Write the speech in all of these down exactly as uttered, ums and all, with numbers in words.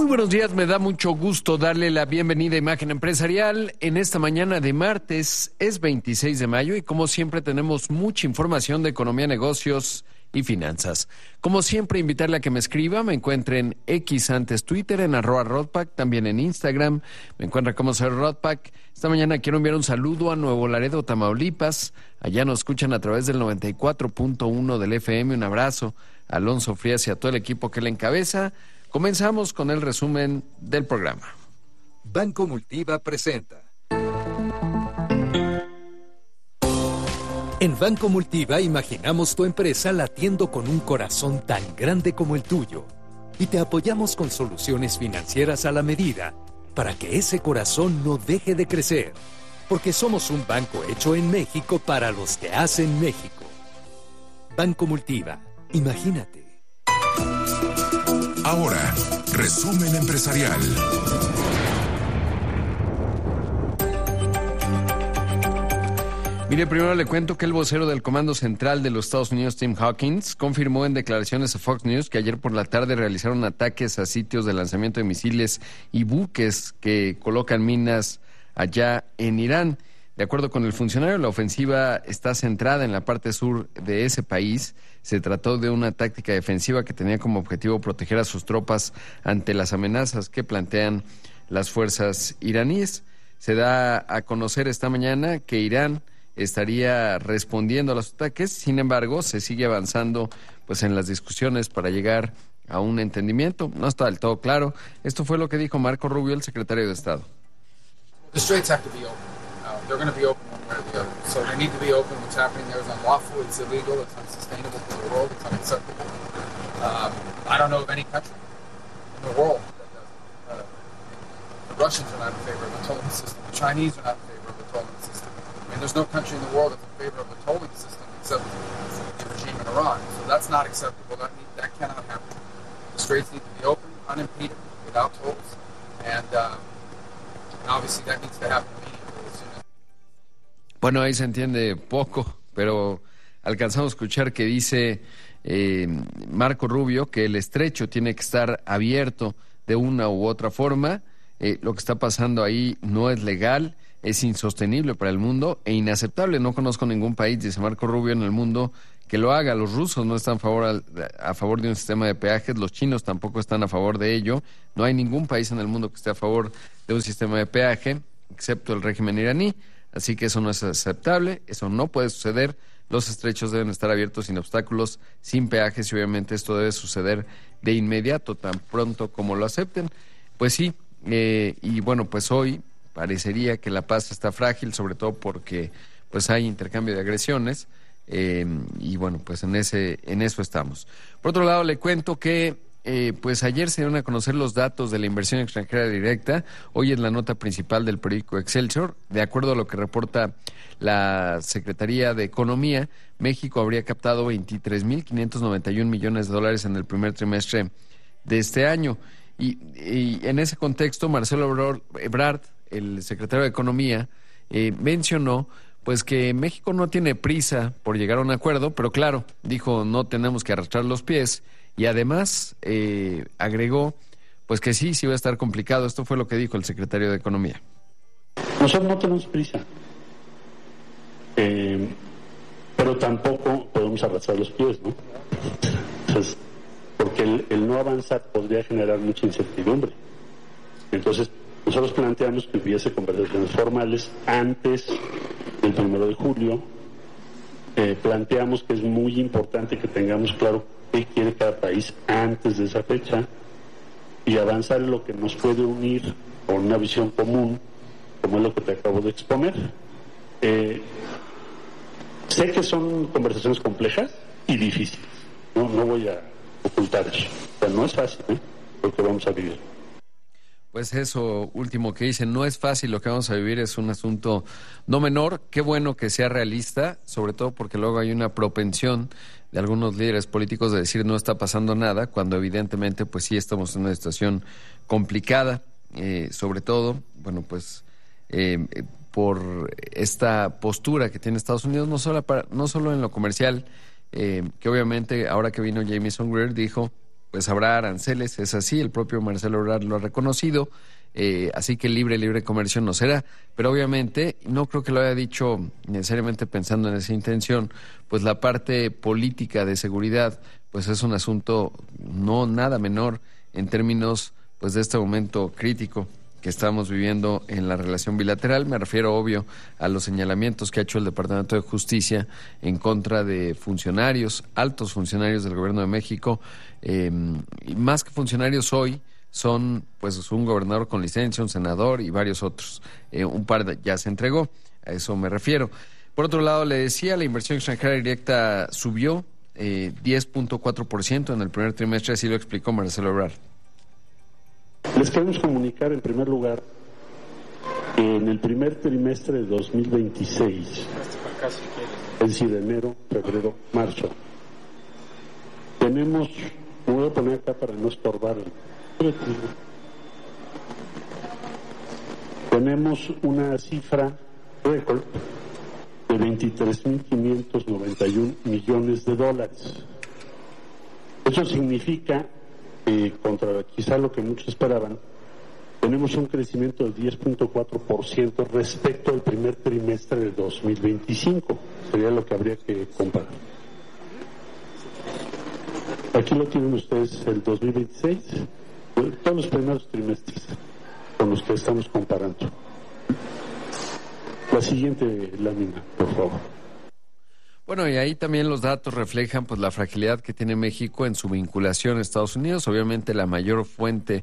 buenos días, me da mucho gusto darle la bienvenida a Imagen Empresarial en esta mañana de martes, es veintiséis de mayo y como siempre tenemos mucha información de economía, negocios y finanzas. Como siempre, invitarle a que me escriba, me encuentre en X antes Twitter, en arroba Rodpack, también en Instagram, me encuentra como ser Rodpack. Esta mañana quiero enviar un saludo a Nuevo Laredo, Tamaulipas, allá nos escuchan a través del noventa y cuatro punto uno del F M, un abrazo a Alonso Frías y a todo el equipo que le encabeza. Comenzamos con el resumen del programa. Banco Multiva presenta. En Banco Multiva imaginamos tu empresa latiendo con un corazón tan grande como el tuyo y te apoyamos con soluciones financieras a la medida para que ese corazón no deje de crecer, porque somos un banco hecho en México para los que hacen México. Banco Multiva, imagínate. Ahora, resumen empresarial. Mire, primero le cuento que el vocero del Comando Central de los Estados Unidos, Tim Hawkins, confirmó en declaraciones a Fox News que ayer por la tarde realizaron ataques a sitios de lanzamiento de misiles y buques que colocan minas allá en Irán. De acuerdo con el funcionario, la ofensiva está centrada en la parte sur de ese país. Se trató de una táctica defensiva que tenía como objetivo proteger a sus tropas ante las amenazas que plantean las fuerzas iraníes. Se da a conocer esta mañana que Irán estaría respondiendo a los ataques. Sin embargo, se sigue avanzando pues en las discusiones para llegar a un entendimiento. No está del todo claro. Esto fue lo que dijo Marco Rubio, el secretario de Estado. The straits have to be open. Uh, they're going to be open one way or the other. So they need to be open. What's happening there is unlawful, it's illegal, it's unsustainable for the world, it's unacceptable. Um, I don't know of any country in the world that does it. Uh, the Russians are not in favor of a tolling system. The Chinese are not in favor of a tolling system. I mean, there's no country in the world that's in favor of a tolling system except the regime in Iran. So that's not acceptable. That, need, that cannot happen. The straits need to be open, unimpeded, without tolls. And, uh, and obviously that needs to happen immediately. Bueno, ahí se entiende poco, pero alcanzamos a escuchar que dice eh, Marco Rubio que el estrecho tiene que estar abierto de una u otra forma. Eh, lo que está pasando ahí no es legal, es insostenible para el mundo e inaceptable. No conozco ningún país, dice Marco Rubio, en el mundo que lo haga. Los rusos no están a favor, al, a favor de un sistema de peajes, los chinos tampoco están a favor de ello. No hay ningún país en el mundo que esté a favor de un sistema de peaje, excepto el régimen iraní. Así que eso no es aceptable, eso no puede suceder. Los estrechos deben estar abiertos sin obstáculos, sin peajes, y obviamente esto debe suceder de inmediato, tan pronto como lo acepten. Pues sí, eh, y bueno, pues hoy parecería que la paz está frágil, sobre todo porque pues hay intercambio de agresiones, eh, y bueno, pues en ese en eso estamos. Por otro lado, le cuento que Eh, pues ayer se dieron a conocer los datos de la inversión extranjera directa. Hoy es la nota principal del periódico Excelsior. De acuerdo a lo que reporta la Secretaría de Economía, México habría captado veintitrés mil quinientos noventa y un millones de dólares en el primer trimestre de este año. Y, y en ese contexto, Marcelo Ebrard, el secretario de Economía, eh, mencionó pues que México no tiene prisa por llegar a un acuerdo, pero claro, dijo, no tenemos que arrastrar los pies. Y además eh, agregó pues que sí, sí va a estar complicado. Esto fue lo que dijo el secretario de Economía. Nosotros no tenemos prisa, eh, pero tampoco podemos arrastrar los pies, ¿no? Entonces, porque el, el no avanzar podría generar mucha incertidumbre. Entonces, nosotros planteamos que hubiese conversaciones formales antes del primero de julio. Eh, planteamos que es muy importante que tengamos claro qué quiere cada país antes de esa fecha y avanzar en lo que nos puede unir con una visión común, como es lo que te acabo de exponer. Eh, sé que son conversaciones complejas y difíciles, no, no voy a ocultar eso, pero no es fácil, ¿eh? Lo que vamos a vivir. Pues eso último que dicen, no es fácil lo que vamos a vivir, es un asunto no menor. Qué bueno que sea realista, sobre todo porque luego hay una propensión de algunos líderes políticos de decir no está pasando nada, cuando evidentemente pues sí estamos en una situación complicada, eh, sobre todo, bueno pues eh, por esta postura que tiene Estados Unidos, no solo, para, no solo en lo comercial, eh, que obviamente ahora que vino Jamieson Greer dijo pues habrá aranceles, es así, el propio Marcelo Ebrard lo ha reconocido, eh, así que libre, libre comercio no será, pero obviamente no creo que lo haya dicho necesariamente pensando en esa intención, pues la parte política de seguridad, pues es un asunto no nada menor en términos pues de este momento crítico que estamos viviendo en la relación bilateral. Me refiero, obvio, a los señalamientos que ha hecho el Departamento de Justicia en contra de funcionarios, altos funcionarios del Gobierno de México, eh, y más que funcionarios hoy, son pues un gobernador con licencia, un senador y varios otros. Eh, un par de, ya se entregó, a eso me refiero. Por otro lado, le decía, la inversión extranjera directa subió eh, diez punto cuatro por ciento en el primer trimestre, así lo explicó Marcelo Ebrard. Les queremos comunicar en primer lugar que en el primer trimestre de dos mil veintiséis, es decir, enero, febrero, marzo, tenemos, me voy a poner acá para no estorbar, tenemos una cifra récord de veintitrés mil quinientos noventa y uno millones de dólares. Eso significa Eh, contra quizá lo que muchos esperaban, tenemos un crecimiento del diez punto cuatro por ciento respecto al primer trimestre del dos mil veinticinco. Sería lo que habría que comparar. Aquí lo tienen ustedes el dos mil veintiséis, todos los primeros trimestres con los que estamos comparando. La siguiente lámina, por favor. Bueno, y ahí también los datos reflejan pues la fragilidad que tiene México en su vinculación a Estados Unidos. Obviamente la mayor fuente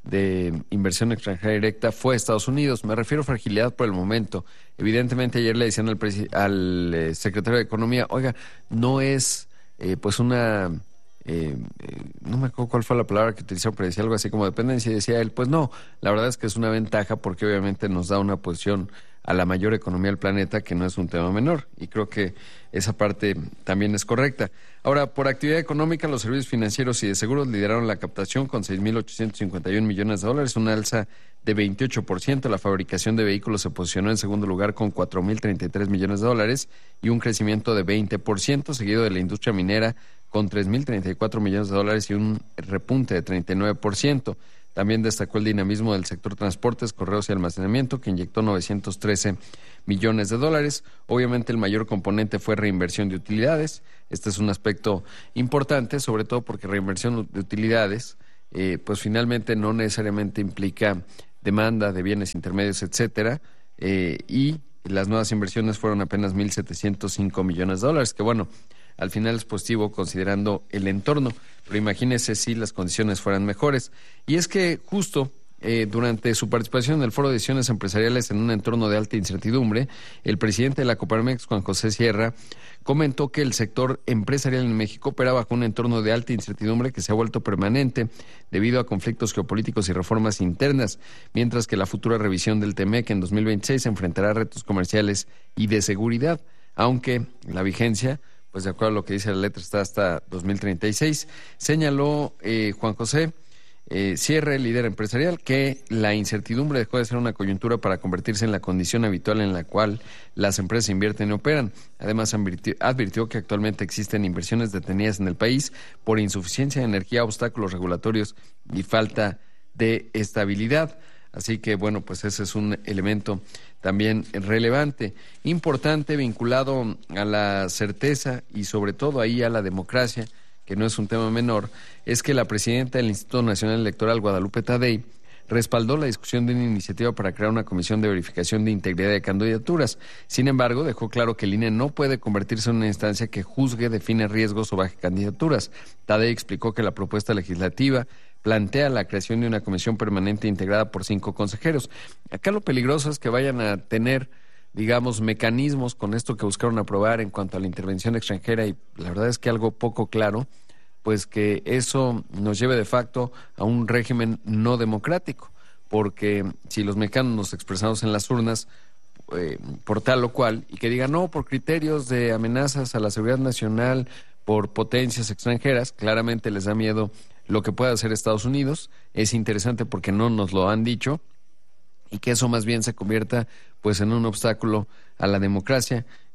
de inversión extranjera directa fue Estados Unidos. Me refiero a fragilidad por el momento. Evidentemente ayer le decían al, presi- al eh, secretario de Economía, oiga, no es eh, pues una... Eh, eh, no me acuerdo cuál fue la palabra que utilizó, pero decía algo así como dependencia, y decía él, pues no, la verdad es que es una ventaja porque obviamente nos da una posición a la mayor economía del planeta, que no es un tema menor, y creo que esa parte también es correcta. Ahora, por actividad económica, los servicios financieros y de seguros lideraron la captación con seis mil ochocientos cincuenta y uno millones de dólares, una alza de veintiocho por ciento. La fabricación de vehículos se posicionó en segundo lugar con cuatro mil treinta y tres millones de dólares y un crecimiento de veinte por ciento, seguido de la industria minera con tres mil treinta y cuatro millones de dólares y un repunte de treinta y nueve por ciento. También destacó el dinamismo del sector transportes, correos y almacenamiento, que inyectó novecientos trece millones de dólares. Obviamente el mayor componente fue reinversión de utilidades. Este es un aspecto importante, sobre todo porque reinversión de utilidades, eh, pues finalmente no necesariamente implica demanda de bienes intermedios, etcétera, eh, y las nuevas inversiones fueron apenas mil setecientos cinco millones de dólares, que bueno, al final es positivo considerando el entorno, pero imagínese si las condiciones fueran mejores. Y es que justo eh, durante su participación en el Foro de Decisiones Empresariales en un entorno de alta incertidumbre, el presidente de la Coparmex, Juan José Sierra, comentó que el sector empresarial en México opera bajo un entorno de alta incertidumbre que se ha vuelto permanente debido a conflictos geopolíticos y reformas internas, mientras que la futura revisión del TEMEC en dos mil veintiséis enfrentará retos comerciales y de seguridad, aunque la vigencia, pues de acuerdo a lo que dice la letra, está hasta dos mil treinta y seis. Señaló eh, Juan José eh, Sierra, el líder empresarial, que la incertidumbre dejó de ser una coyuntura para convertirse en la condición habitual en la cual las empresas invierten y operan. Además, advirtió, advirtió que actualmente existen inversiones detenidas en el país por insuficiencia de energía, obstáculos regulatorios y falta de estabilidad. Así que, bueno, pues ese es un elemento también relevante, importante, vinculado a la certeza y sobre todo ahí a la democracia, que no es un tema menor, es que la presidenta del Instituto Nacional Electoral, Guadalupe Tadei, respaldó la discusión de una iniciativa para crear una comisión de verificación de integridad de candidaturas. Sin embargo, dejó claro que el I N E no puede convertirse en una instancia que juzgue, define riesgos o baje candidaturas. Tadei explicó que la propuesta legislativa plantea la creación de una comisión permanente integrada por cinco consejeros. Acá lo peligroso es que vayan a tener, digamos, mecanismos con esto que buscaron aprobar en cuanto a la intervención extranjera, y la verdad es que algo poco claro, pues que eso nos lleve de facto a un régimen no democrático, porque si los mexicanos nos expresamos en las urnas eh, por tal o cual, y que digan no, por criterios de amenazas a la seguridad nacional, por potencias extranjeras, claramente les da miedo lo que puede hacer Estados Unidos. Es interesante porque no nos lo han dicho, y que eso más bien se convierta pues en un obstáculo a la democracia,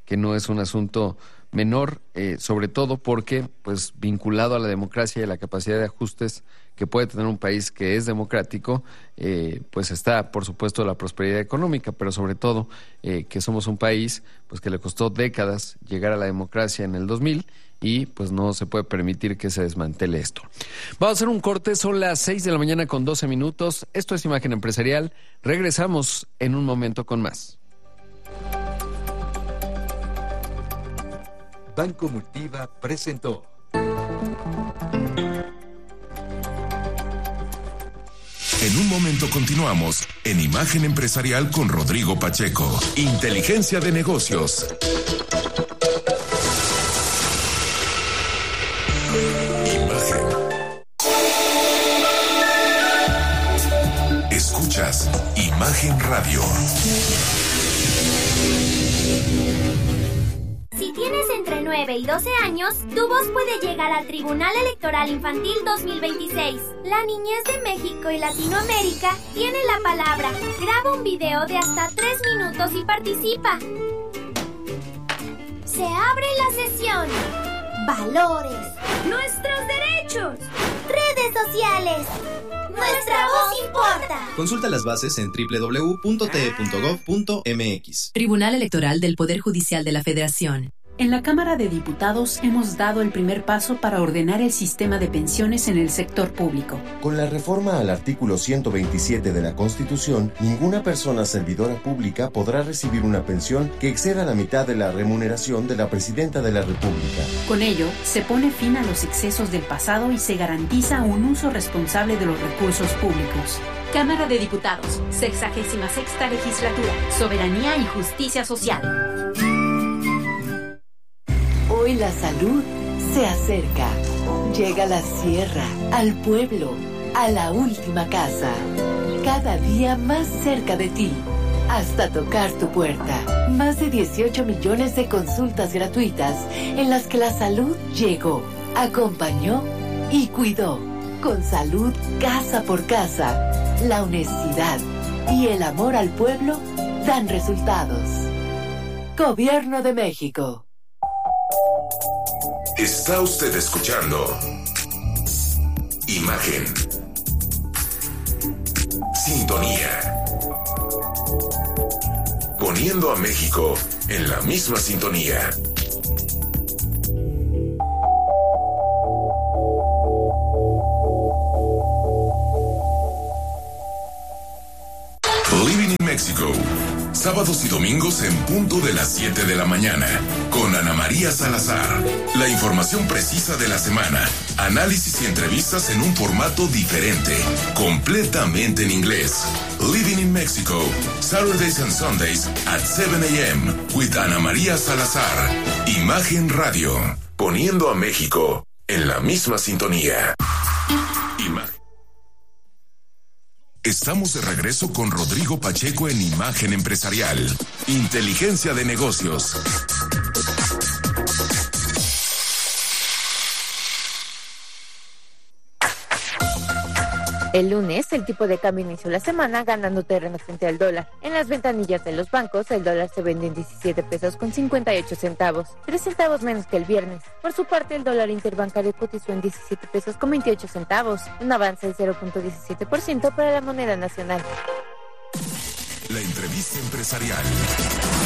que no es un asunto menor, eh, sobre todo porque, pues, vinculado a la democracia y a la capacidad de ajustes que puede tener un país que es democrático, eh, pues está, por supuesto, la prosperidad económica, pero sobre todo eh, que somos un país pues que le costó décadas llegar a la democracia en el dos mil y pues no se puede permitir que se desmantele esto. Vamos a hacer un corte, son las seis de la mañana con doce minutos. Esto es Imagen Empresarial. Regresamos en un momento con más. Banco Multiva presentó. En un momento continuamos en Imagen Empresarial con Rodrigo Pacheco. Inteligencia de negocios. Imagen. Escuchas Imagen Radio. Si tienes entre nueve y doce años, tu voz puede llegar al Tribunal Electoral Infantil dos mil veintiséis. La niñez de México y Latinoamérica tiene la palabra. Graba un video de hasta tres minutos y participa. Se abre la sesión. Valores. Nuestros derechos. Redes sociales. Nuestra voz importa. Consulta las bases en doble u doble u doble u punto t e punto gov punto m x. Tribunal Electoral del Poder Judicial de la Federación. En la Cámara de Diputados hemos dado el primer paso para ordenar el sistema de pensiones en el sector público. Con la reforma al artículo ciento veintisiete de la Constitución, ninguna persona servidora pública podrá recibir una pensión que exceda la mitad de la remuneración de la Presidenta de la República. Con ello, se pone fin a los excesos del pasado y se garantiza un uso responsable de los recursos públicos. Cámara de Diputados, sexagésima sexta legislatura, soberanía y justicia social. Hoy la salud se acerca. Llega a la sierra, al pueblo, a la última casa. Cada día más cerca de ti, hasta tocar tu puerta. Más de dieciocho millones de consultas gratuitas en las que la salud llegó, acompañó y cuidó. Con salud casa por casa, la honestidad y el amor al pueblo dan resultados. Gobierno de México. Está usted escuchando Imagen. Sintonía. Poniendo a México en la misma sintonía. Living in Mexico. Sábados y domingos en punto de las siete de la mañana, con Ana María Salazar. La información precisa de la semana, análisis y entrevistas en un formato diferente, completamente en inglés. Living in Mexico, Saturdays and Sundays at seven a.m. with Ana María Salazar. Imagen Radio, poniendo a México en la misma sintonía. Imagen. Estamos de regreso con Rodrigo Pacheco en Imagen Empresarial. Inteligencia de negocios. El lunes, el tipo de cambio inició la semana ganando terreno frente al dólar. En las ventanillas de los bancos, el dólar se vende en diecisiete pesos con cincuenta y ocho centavos, tres centavos menos que el viernes. Por su parte, el dólar interbancario cotizó en diecisiete pesos con veintiocho centavos, un avance del cero punto diecisiete por ciento para la moneda nacional. La entrevista empresarial.